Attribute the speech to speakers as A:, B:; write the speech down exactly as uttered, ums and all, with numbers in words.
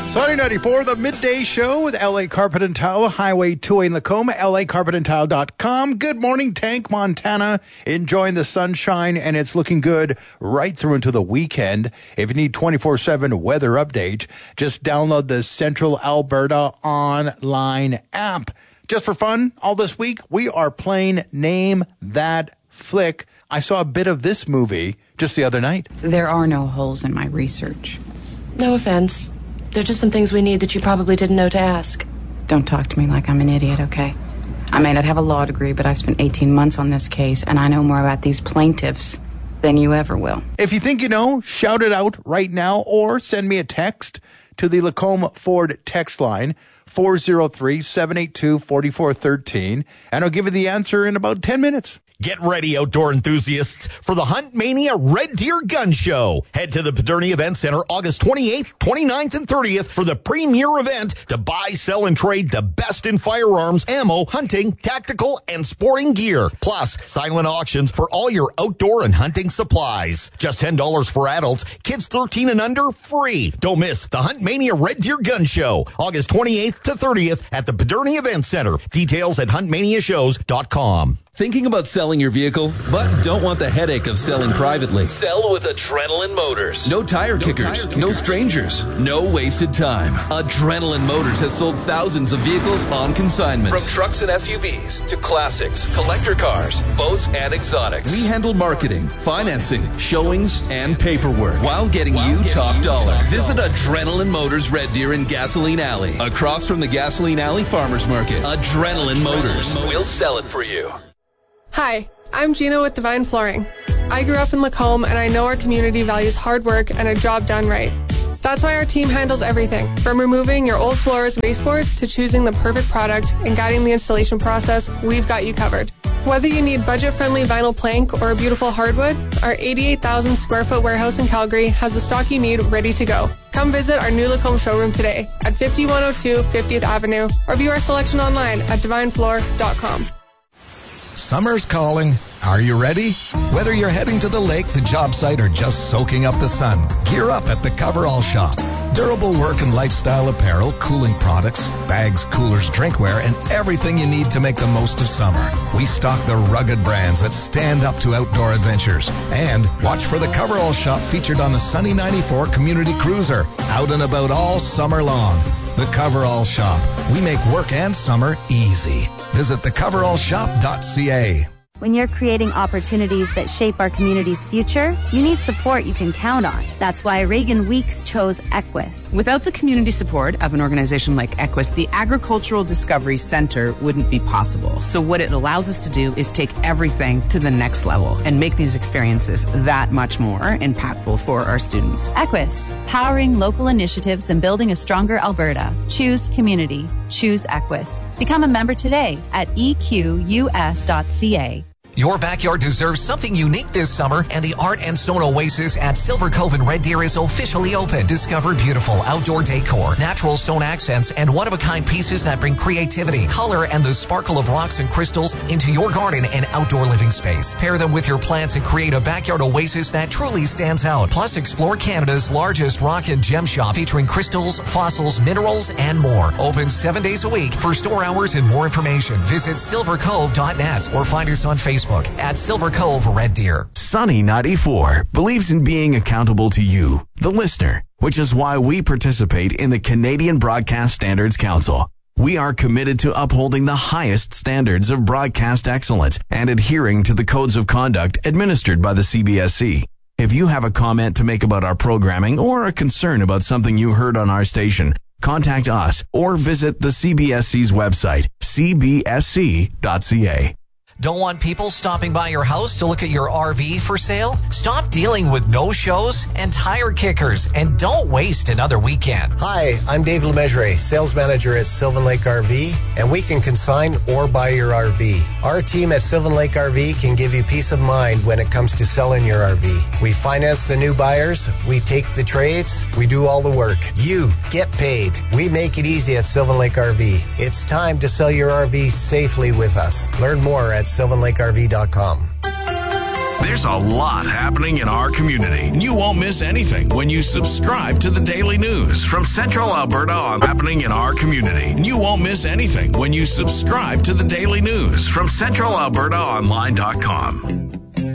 A: Sunny ninety-four, the midday show with L A Carpet and Tile, Highway two A in Lacombe, L A carpet and tile dot com. Good morning, Tank, Montana. Enjoying the sunshine, and it's looking good right through into the weekend. If you need twenty-four seven weather update, just download the Central Alberta online app. Just for fun, all this week, we are playing Name That Flick. I saw a bit of this movie just the other night.
B: There are no holes in my research.
C: No offense. There's just some things we need that you probably didn't know to ask.
B: Don't talk to me like I'm an idiot, okay? I may not have a law degree, but I've spent eighteen months on this case, and I know more about these plaintiffs than you ever will.
A: If you think you know, shout it out right now or send me a text to the Lacombe Ford text line, four oh three, seven eight two, four four one three, and I'll give you the answer in about ten minutes.
D: Get ready, outdoor enthusiasts, for the Hunt Mania Red Deer Gun Show. Head to the Paterni Event Center August twenty-eighth, twenty-ninth, and thirtieth for the premier event to buy, sell, and trade the best in firearms, ammo, hunting, tactical, and sporting gear. Plus, silent auctions for all your outdoor and hunting supplies. Just ten dollars for adults, kids thirteen and under, free. Don't miss the Hunt Mania Red Deer Gun Show, August twenty-eighth to thirtieth at the Paterni Event Center. Details at hunt mania shows dot com.
E: Thinking about selling your vehicle, but don't want the headache of selling privately? Sell with Adrenaline Motors. No tire, no kickers, tire kickers, no strangers, no wasted time. Adrenaline Motors has sold thousands of vehicles on consignment. From trucks and S U Vs to classics, collector cars, boats, and exotics. We handle marketing, financing, showings, and paperwork while getting while you getting top you dollar. Top Visit dollar. Adrenaline Motors Red Deer in Gasoline Alley, across from the Gasoline Alley Farmers Market. Adrenaline, Adrenaline Motors. Motors. We'll sell it for you.
F: Hi, I'm Gina with Divine Flooring. I grew up in Lacombe, and I know our community values hard work and a job done right. That's why our team handles everything, from removing your old floors and baseboards to choosing the perfect product and guiding the installation process. We've got you covered. Whether you need budget-friendly vinyl plank or a beautiful hardwood, our eighty-eight thousand square foot warehouse in Calgary has the stock you need ready to go. Come visit our new Lacombe showroom today at fifty-one oh two fiftieth Avenue or view our selection online at divine floor dot com.
G: Summer's calling. Are you ready? Whether you're heading to the lake, the job site, or just soaking up the sun, gear up at the Coverall Shop. Durable work and lifestyle apparel, cooling products, bags, coolers, drinkware, and everything you need to make the most of summer. We stock the rugged brands that stand up to outdoor adventures. And watch for the Coverall Shop featured on the Sunny ninety-four Community Cruiser, out and about all summer long. The Coverall Shop. We make work and summer easy. Visit the coverall shop dot c a.
H: When you're creating opportunities that shape our community's future, you need support you can count on. That's why Reagan Weeks chose Equus.
I: Without the community support of an organization like Equus, the Agricultural Discovery Center wouldn't be possible. So what it allows us to do is take everything to the next level and make these experiences that much more impactful for our students.
H: Equus, powering local initiatives and building a stronger Alberta. Choose community. Choose Equus. Become a member today at e q u s dot c a.
J: Your backyard deserves something unique this summer, and the Art and Stone Oasis at Silver Cove in Red Deer is officially open. Discover beautiful outdoor decor, natural stone accents, and one-of-a-kind pieces that bring creativity, color, and the sparkle of rocks and crystals into your garden and outdoor living space. Pair them with your plants and create a backyard oasis that truly stands out. Plus, explore Canada's largest rock and gem shop featuring crystals, fossils, minerals, and more. Open seven days a week. For store hours and more information, visit silver cove dot net or find us on Facebook at Silver Cove Red Deer.
K: Sunny ninety-four believes in being accountable to you, the listener, which is why we participate in the Canadian Broadcast Standards Council. We are committed to upholding the highest standards of broadcast excellence and adhering to the codes of conduct administered by the C B S C. If you have a comment to make about our programming or a concern about something you heard on our station, contact us or visit the C B S C's website, c b s c dot c a.
J: Don't want people stopping by your house to look at your R V for sale? Stop dealing with no-shows and tire kickers, and don't waste another weekend.
L: Hi, I'm Dave Lemessurier, sales manager at Sylvan Lake R V, and we can consign or buy your R V. Our team at Sylvan Lake R V can give you peace of mind when it comes to selling your R V. We finance the new buyers, we take the trades, we do all the work. You get paid. We make it easy at Sylvan Lake R V. It's time to sell your R V safely with us. Learn more at sylvan lake r v dot com.
K: There's a lot happening in our community, and you won't miss anything when you subscribe to the Daily News from Central Alberta on happening in our community. And you won't miss anything when you subscribe to the Daily News from Central Alberta Online dot com.